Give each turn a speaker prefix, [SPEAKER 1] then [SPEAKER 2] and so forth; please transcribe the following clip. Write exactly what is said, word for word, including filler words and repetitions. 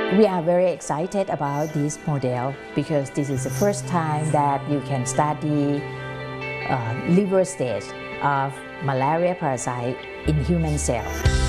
[SPEAKER 1] We are very excited about this model because this is the first time that you can study uh, liver stage of malaria parasite in human cell.